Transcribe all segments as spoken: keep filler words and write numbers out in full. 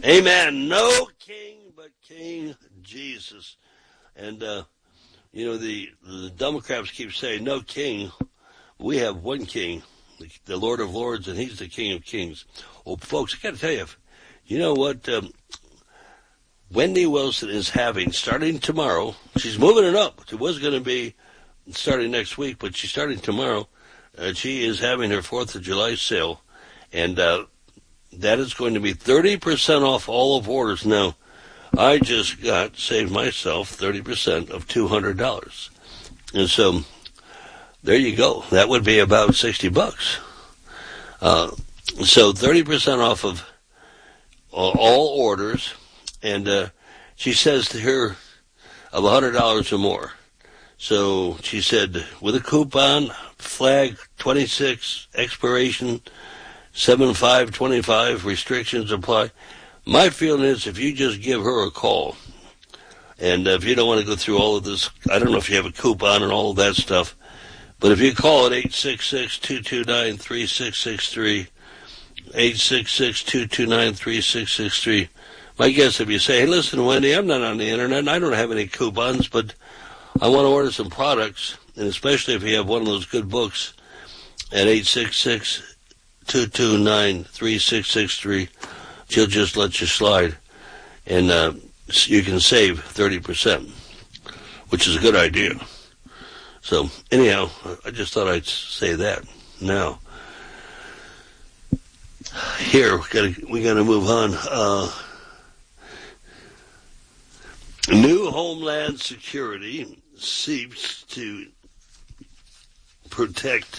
Amen. No king but King Jesus. And, uh, you know, the, the Democrats keep saying, no king. We have one king, the, the Lord of Lords, and he's the King of Kings. Well, folks, I got to tell you, you know what um, Wendy Wilson is having starting tomorrow? She's moving it up. It was going to be starting next week, but she's starting tomorrow. Uh, she is having her fourth of July sale, and uh, that is going to be thirty percent off all of orders. Now, I just got, saved myself thirty percent of two hundred dollars. And so, there you go. That would be about sixty bucks. Uh, so, thirty percent off of uh, all orders, and uh, she says to her of one hundred dollars or more. So, she said, with a coupon, flag twenty-six, expiration seven five twenty-five, restrictions apply. My feeling is if you just give her a call, and if you don't want to go through all of this, I don't know if you have a coupon and all of that stuff, but if you call at eight six six, two two nine, three six six three, eight six six, two two nine, three six six three, my guess if you say, hey, listen, Wendy, I'm not on the internet, and I don't have any coupons, but I want to order some products, and especially if you have one of those good books, at eight six six, two two nine, three six six three, she'll just let you slide, and uh, you can save thirty percent, which is a good idea. So, anyhow, I just thought I'd say that. Now, here, we gotta, we gotta move on. Uh, new Homeland Security seeks to protect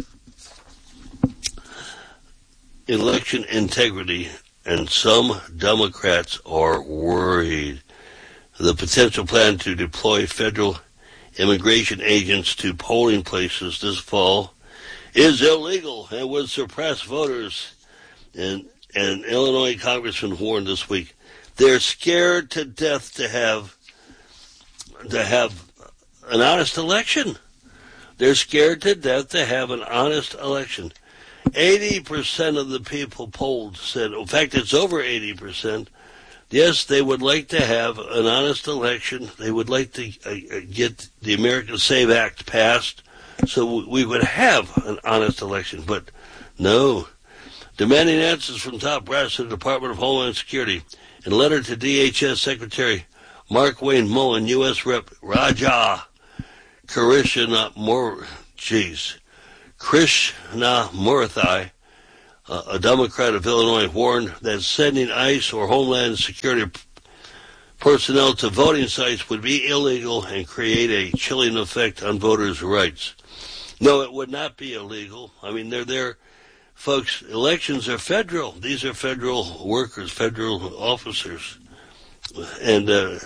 election integrity, and some Democrats are worried. The potential plan to deploy federal immigration agents to polling places this fall is illegal and would suppress voters. And an Illinois congressman warned this week they're scared to death to have to have an honest election. They're scared to death to have an honest election. eighty percent of the people polled said, in fact, it's over eighty percent, yes, they would like to have an honest election. They would like to uh, get the American Save Act passed so we would have an honest election. But no. Demanding answers from top brass of the Department of Homeland Security. In a letter to D H S Secretary Mark Wayne Mullen, U S Rep Raja Krishna Mur, geez, Krishna Murthy, uh, a Democrat of Illinois, warned that sending ICE or Homeland Security personnel to voting sites would be illegal and create a chilling effect on voters' rights. No, it would not be illegal. I mean, they're there. Folks, elections are federal. These are federal workers, federal officers. And uh,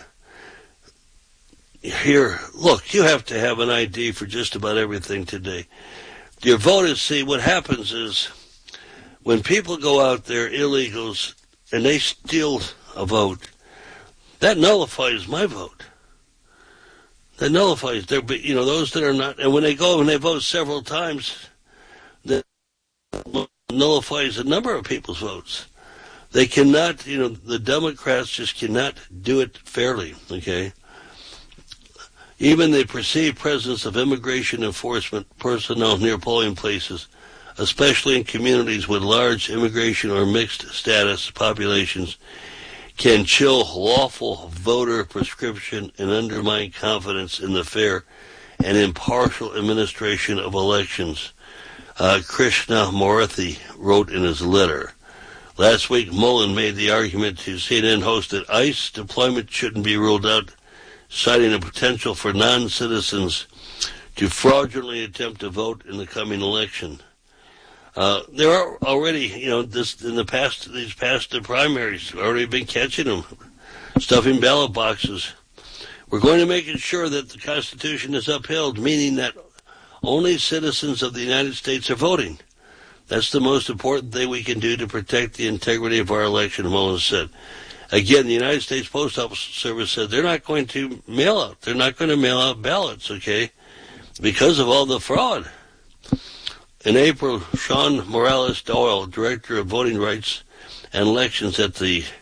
here, look, you have to have an I D for just about everything today. Your voters, see, what happens is when people go out there, illegals, and they steal a vote, that nullifies my vote. That nullifies their, you know, those that are not, and when they go and they vote several times, that nullifies a number of people's votes. They cannot, you know, the Democrats just cannot do it fairly, okay? Even the perceived presence of immigration enforcement personnel near polling places, especially in communities with large immigration or mixed status populations, can chill lawful voter prescription and undermine confidence in the fair and impartial administration of elections. Uh, Krishna Murthy wrote in his letter. Last week, Mullen made the argument to C N N host that ICE deployment shouldn't be ruled out, citing a potential for non-citizens to fraudulently attempt to vote in the coming election. Uh, there are already, you know, this in the past, these past primaries, already been catching them, stuffing ballot boxes. We're going to make sure that the Constitution is upheld, meaning that only citizens of the United States are voting. That's the most important thing we can do to protect the integrity of our election, Mullen said. Again, the United States Post Office Service said they're not going to mail out. They're not going to mail out ballots, okay, because of all the fraud. In April, Sean Morales Doyle, Director of Voting Rights and Elections at the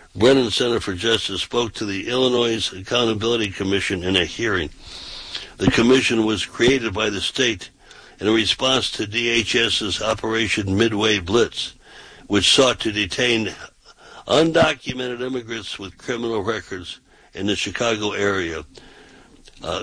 Brennan Center for Justice spoke to the Illinois Accountability Commission in a hearing. The commission was created by the state in response to D H S's Operation Midway Blitz, which sought to detain undocumented immigrants with criminal records in the Chicago area. Uh,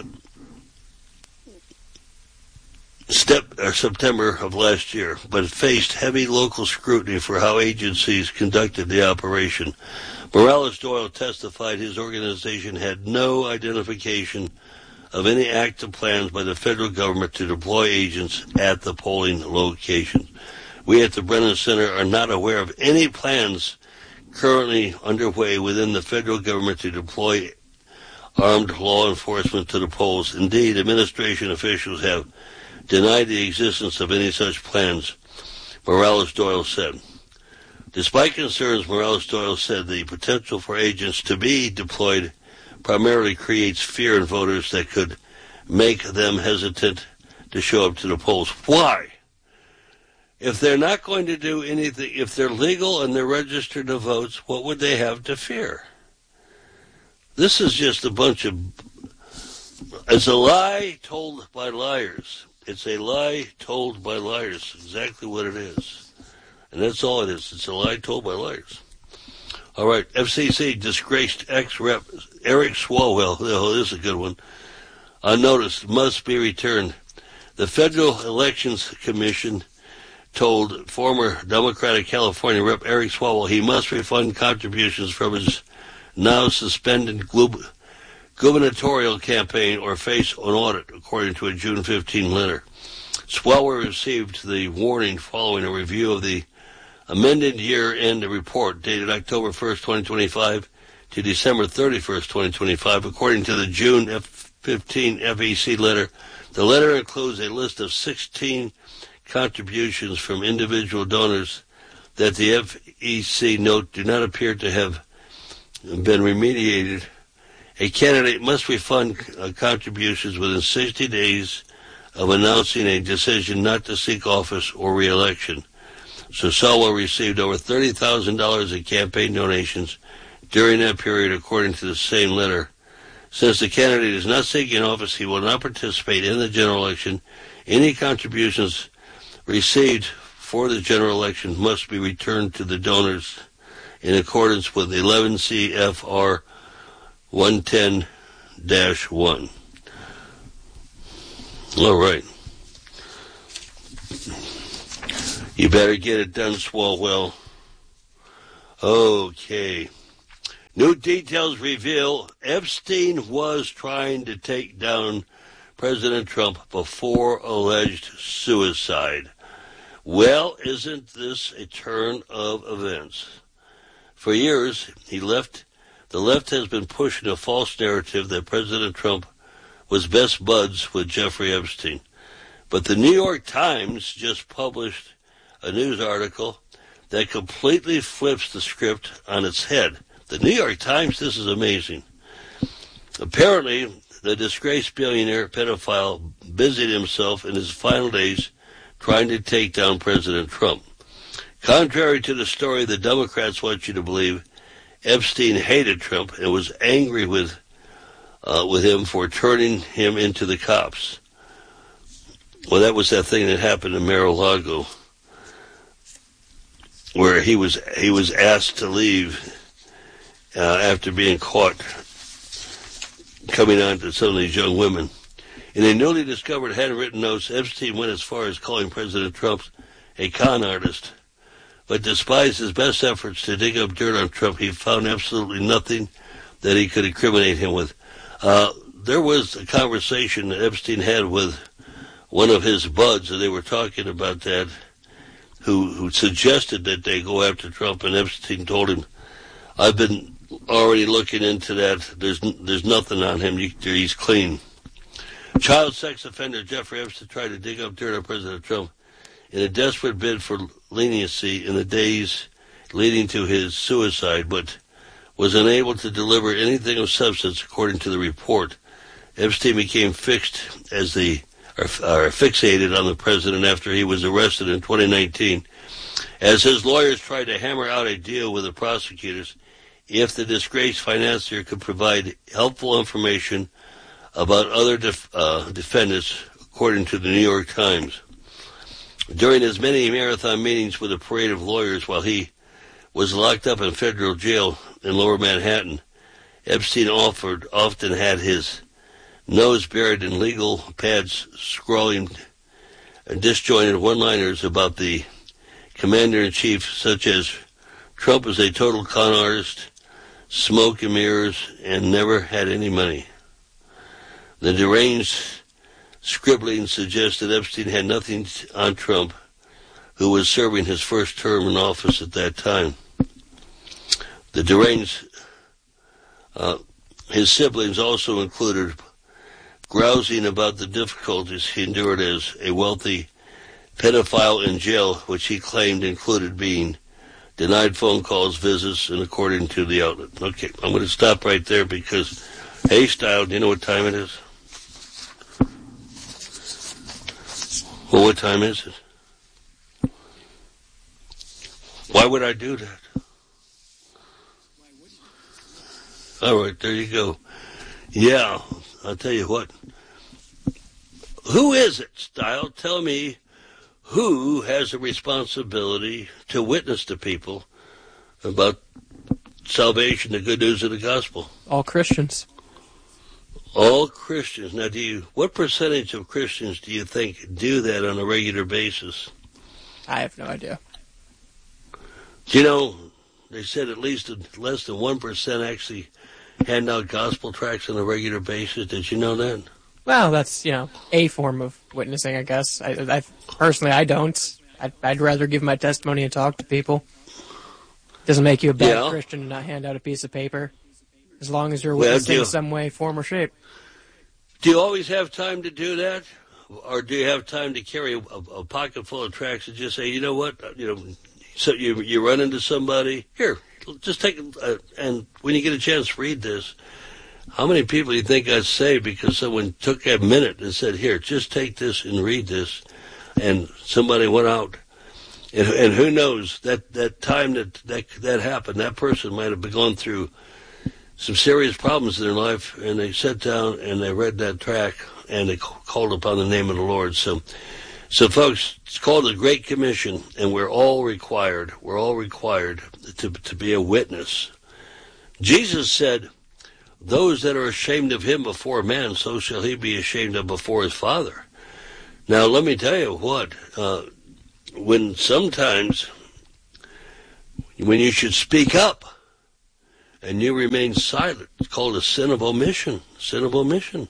step, or September of last year, but faced heavy local scrutiny for how agencies conducted the operation. Morales Doyle testified his organization had no identification of any active plans by the federal government to deploy agents at the polling locations. We at the Brennan Center are not aware of any plans currently underway within the federal government to deploy armed law enforcement to the polls. Indeed, administration officials have denied the existence of any such plans, Morales Doyle said. Despite concerns, Morales Doyle said the potential for agents to be deployed primarily creates fear in voters that could make them hesitant to show up to the polls. Why? If they're not going to do anything, if they're legal and they're registered to vote, what would they have to fear? This is just a bunch of, it's a lie told by liars. It's a lie told by liars, exactly what it is. And that's all it is. It's a lie told by liars. All right, F C C disgraced ex-rep Eric Swalwell, oh, this is a good one, unnoticed, must be returned. The Federal Elections Commission told former Democratic California Rep Eric Swalwell he must refund contributions from his now suspended gubernatorial campaign or face an audit, according to a June fifteenth letter. Swalwell received the warning following a review of the amended year-end report dated October first, twenty twenty-five to December thirty-first, twenty twenty-five. According to the June fifteenth F E C letter, the letter includes a list of sixteen contributions from individual donors that the F E C note do not appear to have been remediated. A candidate must refund uh, contributions within sixty days of announcing a decision not to seek office or re-election. So Swalwell received over thirty thousand dollars in campaign donations during that period, according to the same letter. Since the candidate is not seeking office, he will not participate in the general election. Any contributions received for the general election must be returned to the donors in accordance with eleven C F R one ten dash one. All right. You better get it done, Swalwell. Okay. New details reveal Epstein was trying to take down President Trump before alleged suicide. Well, isn't this a turn of events? For years, he left, the left has been pushing a false narrative that President Trump was best buds with Jeffrey Epstein. But the New York Times just published a news article that completely flips the script on its head. The New York Times, this is amazing. Apparently, the disgraced billionaire pedophile busied himself in his final days trying to take down President Trump. Contrary to the story the Democrats want you to believe, Epstein hated Trump and was angry with uh, with him for turning him into the cops. Well, that was that thing that happened in Mar-a-Lago, where he was he was asked to leave uh, after being caught coming on to some of these young women. In a newly discovered handwritten notes, Epstein went as far as calling President Trump a con artist. But despite his best efforts to dig up dirt on Trump, he found absolutely nothing that he could incriminate him with. Uh, there was a conversation that Epstein had with one of his buds, and they were talking about that, who, who suggested that they go after Trump, and Epstein told him, I've been already looking into that. There's there's nothing on him. You, he's clean. Child sex offender Jeffrey Epstein tried to dig up dirt on President Trump in a desperate bid for leniency in the days leading to his suicide, but was unable to deliver anything of substance, according to the report. Epstein became fixed as the or, or fixated on the president after he was arrested in twenty nineteen. As his lawyers tried to hammer out a deal with the prosecutors, if the disgraced financier could provide helpful information about other def- uh, defendants, according to the New York Times. During his many marathon meetings with a parade of lawyers while he was locked up in federal jail in Lower Manhattan, Epstein offered, often had his nose buried in legal pads, scrawling disjointed one-liners about the commander-in-chief, such as Trump is a total con artist, smoke and mirrors, and never had any money. The deranged scribbling suggests that Epstein had nothing on Trump, who was serving his first term in office at that time. The deranged, uh, his siblings also included grousing about the difficulties he endured as a wealthy pedophile in jail, which he claimed included being denied phone calls, visits, and according to the outlet. Okay, I'm going to stop right there because, hey, Style, do you know what time it is? Well, what time is it? Why would I do that? All right, there you go. Yeah, I'll tell you what. Who is it, Style? Tell me who has a responsibility to witness to people about salvation, the good news of the gospel? All Christians. All Christians. Now, do you? What percentage of Christians do you think do that on a regular basis? I have no idea. Do you know, they said at least less than one percent actually hand out gospel tracts on a regular basis. Did you know that? Well, that's, you know, a form of witnessing, I guess. I, I personally, I don't. I'd, I'd rather give my testimony and talk to people. Doesn't make you a bad yeah. Christian to not hand out a piece of paper, as long as you're witnessing well, in some way, form, or shape. Do you always have time to do that? Or do you have time to carry a, a pocket full of tracts and just say, you know what, you know, so you you run into somebody, here, just take, uh, and when you get a chance, read this. How many people do you think I'd say because someone took a minute and said, here, just take this and read this, and somebody went out, and, and who knows, that, that time that, that that happened, that person might have been going through some serious problems in their life, and they sat down and they read that tract, and they called upon the name of the Lord. So, so folks, it's called the Great Commission, and we're all required, we're all required to, to be a witness. Jesus said, those that are ashamed of him before man, so shall he be ashamed of before his Father. Now, let me tell you what, uh, when sometimes, when you should speak up, and you remain silent, it's called a sin of omission, sin of omission.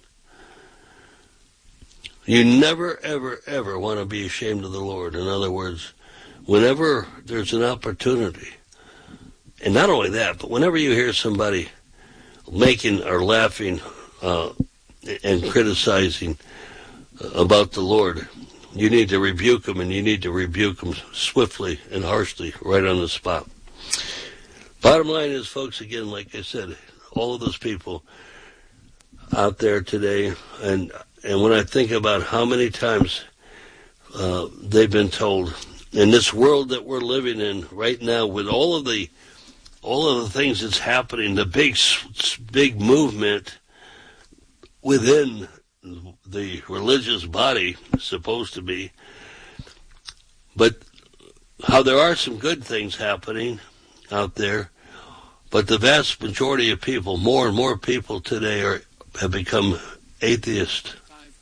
You never, ever, ever want to be ashamed of the Lord. In other words, whenever there's an opportunity, and not only that, but whenever you hear somebody making or laughing uh, and criticizing about the Lord, you need to rebuke them, and you need to rebuke them swiftly and harshly right on the spot. Bottom line is, folks, again, like I said, all of those people out there today, and and when I think about how many times uh, they've been told, in this world that we're living in right now, with all of the all of the things that's happening, the big big movement within the religious body, supposed to be, but how there are some good things happening out there. But the vast majority of people, more and more people today, are have become atheists.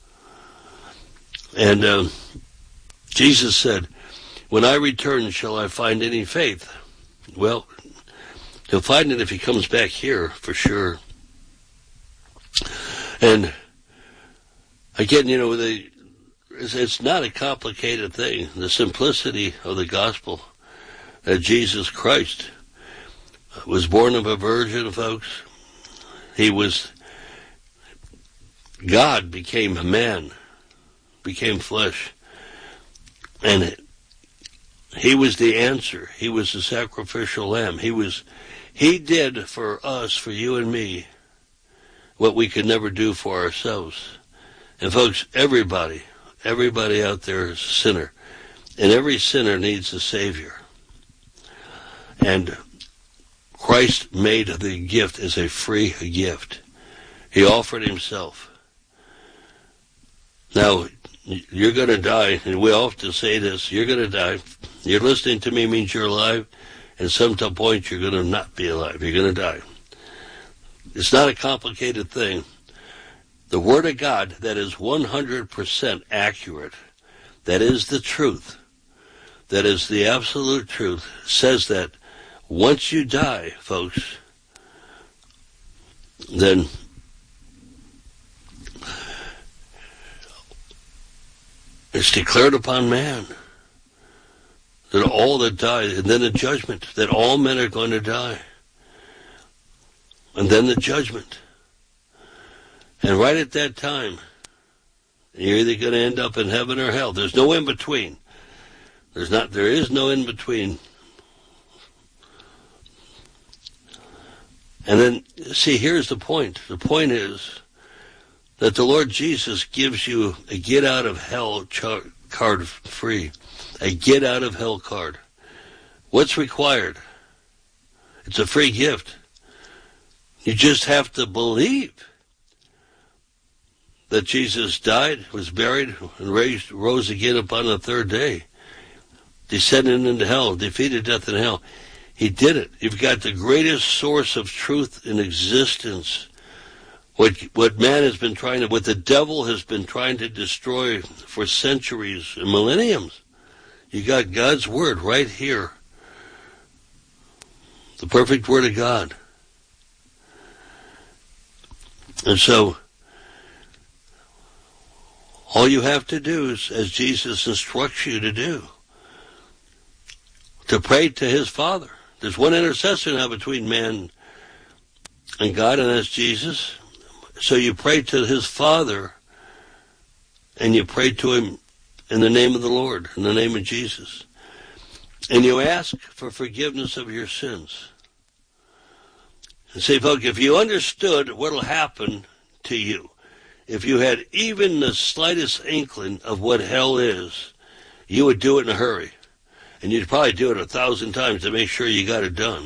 And uh, Jesus said, when I return, shall I find any faith? Well, he'll find it if he comes back here, for sure. And again, you know, the, it's, it's not a complicated thing. The simplicity of the gospel that Jesus Christ was born of a virgin, folks. He was, God became a man, became flesh, and he was the answer. He was the sacrificial lamb. He was, he did for us, for you and me, what we could never do for ourselves. And folks, everybody, everybody out there is a sinner, and every sinner needs a Savior. And Christ made the gift as a free gift. He offered himself. Now, you're going to die, and we often say this, you're going to die. You're listening to me means you're alive, and some point you're going to not be alive. You're going to die. It's not a complicated thing. The Word of God that is one hundred percent accurate, that is the truth, that is the absolute truth, says that once you die, folks, then it's declared upon man that all that die, and then the judgment, that all men are going to die. And then the judgment. And right at that time, you're either going to end up in heaven or hell. There's no in between. There's not. There is no in between. And then, see, here's the point. The point is that the Lord Jesus gives you a get out of hell char- card free. A get out of hell card. What's required? It's a free gift. You just have to believe that Jesus died, was buried, and raised, rose again upon the third day, descended into hell, defeated death and hell. He did it. You've got the greatest source of truth in existence. What what man has been trying to, what the devil has been trying to destroy for centuries and millenniums. You got God's Word right here. The perfect Word of God. And so, all you have to do is, as Jesus instructs you to do, to pray to his Father. There's one intercessor now between man and God, and that's Jesus. So you pray to his Father, and you pray to him in the name of the Lord, in the name of Jesus. And you ask for forgiveness of your sins. And say, folks, if you understood what will happen to you, if you had even the slightest inkling of what hell is, you would do it in a hurry. And you'd probably do it a thousand times to make sure you got it done.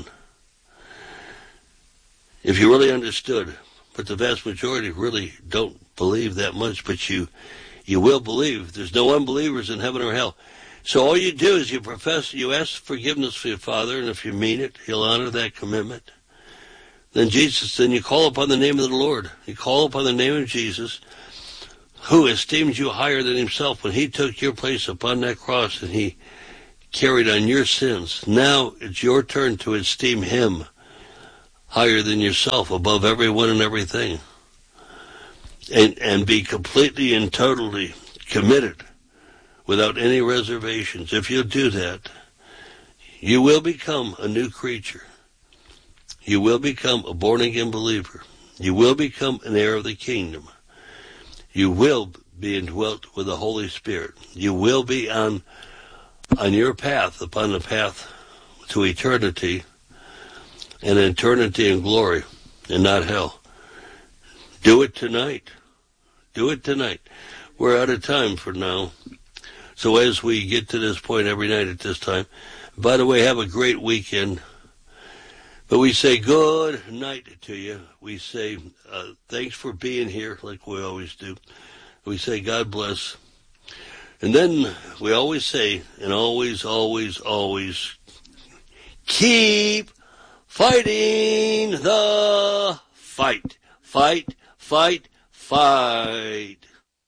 If you really understood. But the vast majority really don't believe that much, but you you will believe. There's no unbelievers in heaven or hell. So all you do is you profess, you ask forgiveness for your Father, and if you mean it, he'll honor that commitment. Then Jesus, then you call upon the name of the Lord. You call upon the name of Jesus, who esteemed you higher than himself when he took your place upon that cross and he carried on your sins. Now it's your turn to esteem him higher than yourself, above everyone and everything. And, and be completely and totally committed without any reservations. If you do that, you will become a new creature. You will become a born-again believer. You will become an heir of the kingdom. You will be indwelt with the Holy Spirit. You will be on, on your path, upon the path to eternity, and eternity in glory, and not hell. Do it tonight. Do it tonight. We're out of time for now. So as we get to this point every night at this time, by the way, have a great weekend. But we say good night to you. We say uh, thanks for being here, like we always do. We say God bless. And then we always say, and always, always, always, keep fighting the fight. Fight, fight, fight.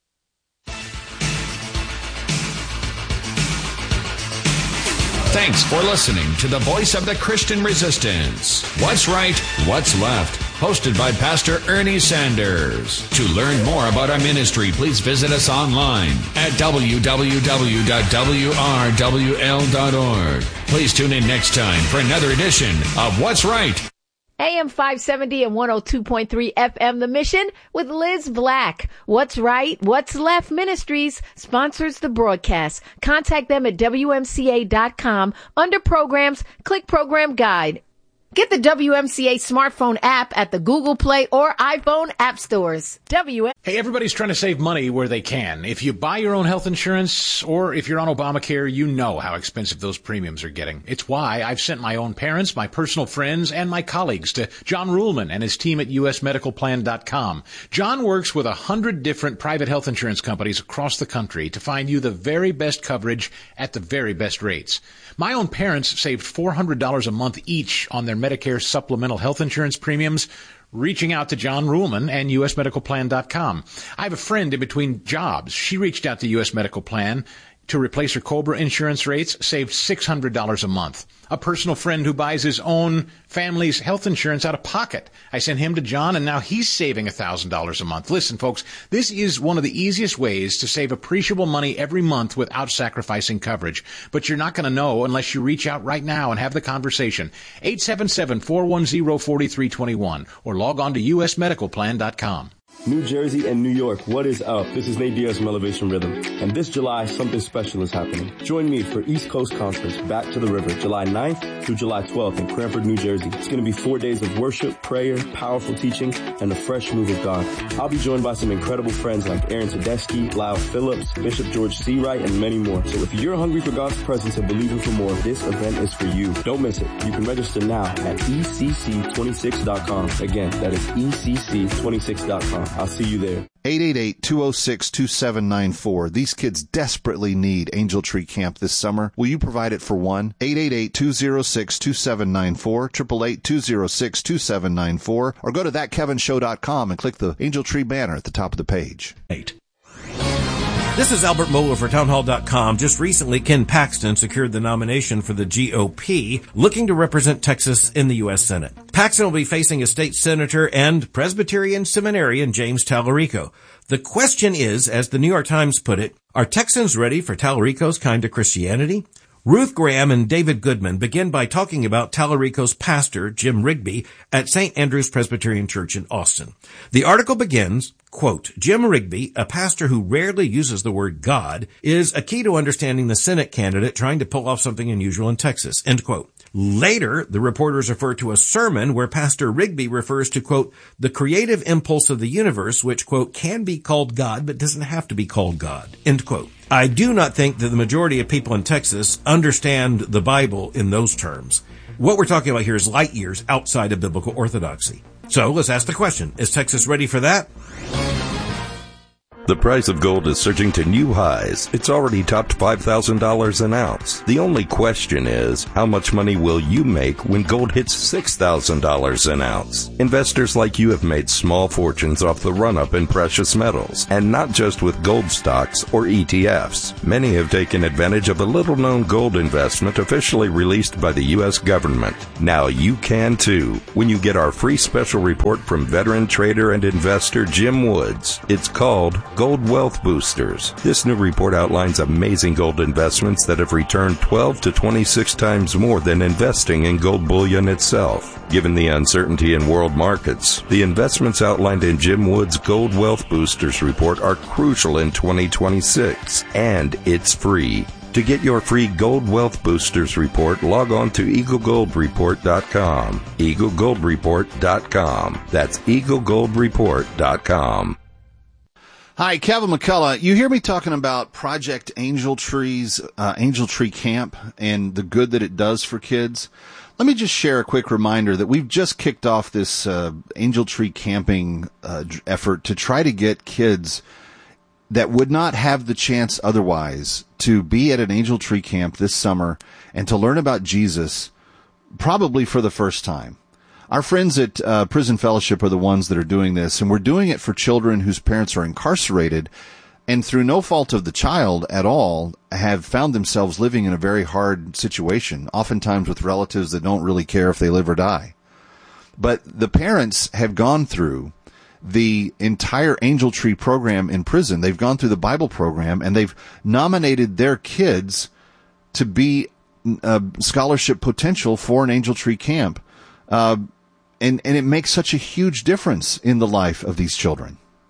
Thanks for listening to the Voice of the Christian Resistance. What's Right, What's Left? Hosted by Pastor Ernie Sanders. To learn more about our ministry, please visit us online at w w w dot w r w l dot org. Please tune in next time for another edition of What's Right. A M five seventy and one oh two point three F M The Mission with Liz Black. What's Right, What's Left Ministries sponsors the broadcast. Contact them at w m c a dot com. Under Programs, click Program Guide. Get the W M C A smartphone app at the Google Play or iPhone app stores. W M- Hey, everybody's trying to save money where they can. If you buy your own health insurance or if you're on Obamacare, you know how expensive those premiums are getting. It's why I've sent my own parents, my personal friends, and my colleagues to John Ruhlman and his team at U S medical plan dot com. John works with a hundred different private health insurance companies across the country to find you the very best coverage at the very best rates. My own parents saved four hundred dollars a month each on their Medicare supplemental health insurance premiums, reaching out to John Ruhlman and U S medical plan dot com. I have a friend in between jobs. She reached out to U S Medical Plan to replace her COBRA insurance rates, saved six hundred dollars a month. A personal friend who buys his own family's health insurance out of pocket. I sent him to John, and now he's saving one thousand dollars a month. Listen, folks, this is one of the easiest ways to save appreciable money every month without sacrificing coverage. But you're not going to know unless you reach out right now and have the conversation. eight seven seven, four one zero, four three two one or log on to U S medical plan dot com. New Jersey and New York, what is up? This is Nate Diaz from Elevation Rhythm, and this July, something special is happening. Join me for East Coast Conference, Back to the River, July ninth through July twelfth in Cranford, New Jersey. It's going to be four days of worship, prayer, powerful teaching, and a fresh move of God. I'll be joined by some incredible friends like Aaron Tedeschi, Lyle Phillips, Bishop George Seawright, and many more. So if you're hungry for God's presence and believing for more, this event is for you. Don't miss it. You can register now at E C C twenty-six dot com. Again, that is E C C twenty-six dot com. I'll see you there. eight eight eight, two oh six, two seven nine four. These kids desperately need Angel Tree Camp this summer. Will you provide it for one? eight eight eight, two oh six, two seven nine four, eight eight eight, two oh six, two seven nine four, or go to that kevin show dot com and click the Angel Tree banner at the top of the page. Eight. This is Albert Mohler for townhall dot com. Just recently, Ken Paxton secured the nomination for the G O P, looking to represent Texas in the U S Senate. Paxton will be facing a state senator and Presbyterian seminarian James Tallarico. The question is, as the New York Times put it, are Texans ready for Tallarico's kind of Christianity? Ruth Graham and David Goodman begin by talking about Tallarico's pastor, Jim Rigby, at Saint Andrew's Presbyterian Church in Austin. The article begins, quote, Jim Rigby, a pastor who rarely uses the word God, is a key to understanding the Senate candidate trying to pull off something unusual in Texas, end quote. Later, the reporters refer to a sermon where Pastor Rigby refers to, quote, the creative impulse of the universe, which, quote, can be called God, but doesn't have to be called God, end quote. I do not think that the majority of people in Texas understand the Bible in those terms. What we're talking about here is light years outside of biblical orthodoxy. So let's ask the question, is Texas ready for that? The price of gold is surging to new highs. It's already topped five thousand dollars an ounce. The only question is, how much money will you make when gold hits six thousand dollars an ounce? Investors like you have made small fortunes off the run-up in precious metals, and not just with gold stocks or E T Fs. Many have taken advantage of a little-known gold investment officially released by the U S government. Now you can too, when you get our free special report from veteran trader and investor Jim Woods. It's called Gold Wealth Boosters. This new report outlines amazing gold investments that have returned twelve to twenty-six times more than investing in gold bullion itself. Given the uncertainty in world markets, the investments outlined in Jim Wood's Gold Wealth Boosters report are crucial in twenty twenty-six, and it's free. To get your free Gold Wealth Boosters report, log on to eagle gold report dot com. eagle gold report dot com. That's eagle gold report dot com. Hi, Kevin McCullough. You hear me talking about Project Angel Tree's uh, Angel Tree Camp and the good that it does for kids. Let me just share a quick reminder that we've just kicked off this uh, Angel Tree camping uh, effort to try to get kids that would not have the chance otherwise to be at an Angel Tree camp this summer and to learn about Jesus, probably for the first time. Our friends at uh, Prison Fellowship are the ones that are doing this, and we're doing it for children whose parents are incarcerated and through no fault of the child at all have found themselves living in a very hard situation, oftentimes with relatives that don't really care if they live or die. But the parents have gone through the entire Angel Tree program in prison. They've gone through the Bible program, and they've nominated their kids to be uh, scholarship potential for an Angel Tree camp. Uh, And, and it makes such a huge difference in the life of these children.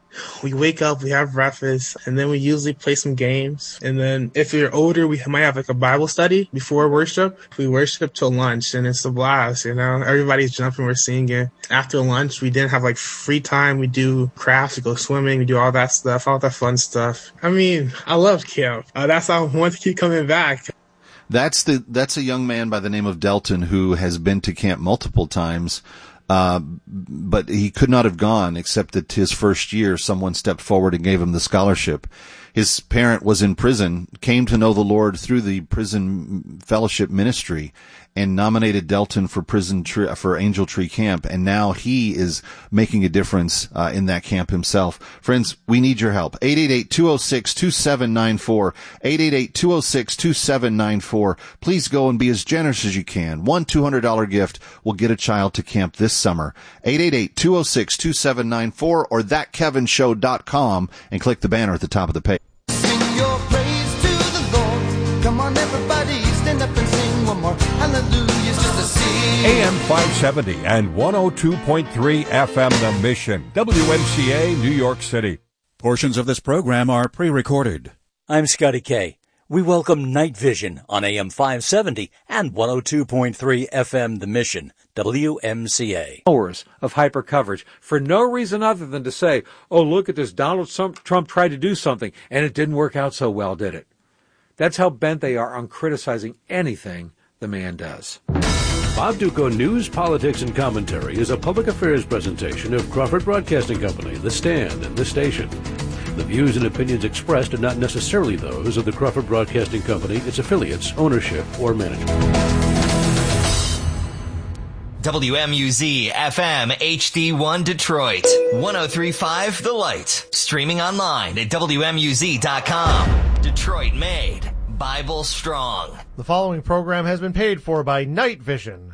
We wake up, we have breakfast, and then we usually play some games. And then if you're older, we might have like a Bible study before worship. We worship till lunch, and it's a blast, you know. Everybody's jumping, we're singing. After lunch, we didn't have like free time. We do crafts, we go swimming, we do all that stuff, all that fun stuff. I mean, I love camp. Uh, that's how I want to keep coming back. That's the that's a young man by the name of Delton who has been to camp multiple times. Uh, but he could not have gone except that his first year someone stepped forward and gave him the scholarship. His parent was in prison, came to know the Lord through the prison fellowship ministry, and nominated Delton for prison tree, for Angel Tree Camp, and now he is making a difference uh, in that camp himself. Friends, we need your help. eight eight eight, two oh six, two seven nine four. eight eight eight, two oh six, two seven nine four. Please go and be as generous as you can. One two hundred dollars gift will get a child to camp this summer. eight eight eight, two oh six, two seven nine four or that kevin show dot com and click the banner at the top of the page. Sing your praise to the Lord. Come on, everybody, stand up and sing one more. Hallelujah's just a sing. A M five seventy and one oh two point three F M The Mission, W M C A, New York City. Portions of this program are pre-recorded. I'm Scotty K. We welcome Night Vision on A M five seventy and one oh two point three F M The Mission, W M C A. Hours of hyper coverage for no reason other than to say, oh, look at this, Donald Trump tried to do something, and it didn't work out so well, did it? That's how bent they are on criticizing anything the man does. Bob Duco News, Politics, and Commentary is a public affairs presentation of Crawford Broadcasting Company, The Stand, and this station. The views and opinions expressed are not necessarily those of the Crawford Broadcasting Company, its affiliates, ownership, or management. W M U Z F M H D one Detroit, one oh three point five The Light, streaming online at W M U Z dot com. Detroit made, Bible strong. The following program has been paid for by Night Vision.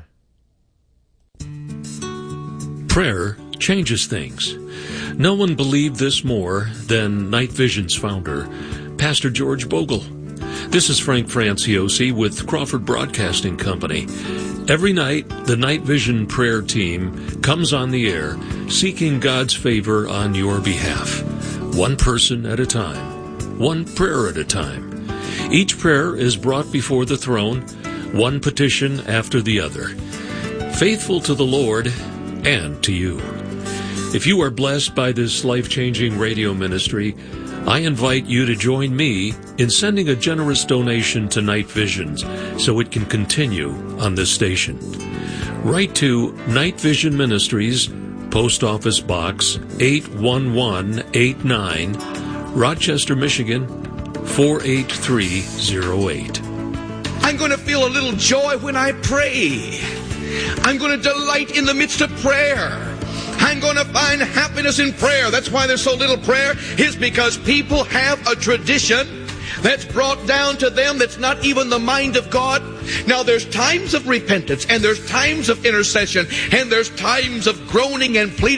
Prayer changes things. No one believed this more than Night Vision's founder, Pastor George Bogle. This is Frank Franciosi with Crawford Broadcasting Company. Every night, the Night Vision prayer team comes on the air seeking God's favor on your behalf. One person at a time. One prayer at a time. Each prayer is brought before the throne, one petition after the other. Faithful to the Lord and to you. If you are blessed by this life-changing radio ministry, I invite you to join me in sending a generous donation to Night Visions so it can continue on this station. Write to Night Vision Ministries, Post Office Box eight one one eight nine, Rochester, Michigan four eight three zero eight. I'm going to feel a little joy when I pray. I'm going to delight in the midst of prayer. I'm going to find happiness in prayer. That's why there's so little prayer, is because people have a tradition that's brought down to them that's not even the mind of God. Now, there's times of repentance, and there's times of intercession, and there's times of groaning and pleading.